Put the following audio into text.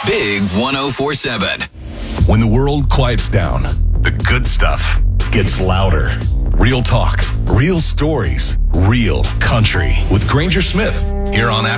Big 104.7. When the world quiets down, the good stuff gets louder. Real talk, real stories, real country with Granger Smith here on After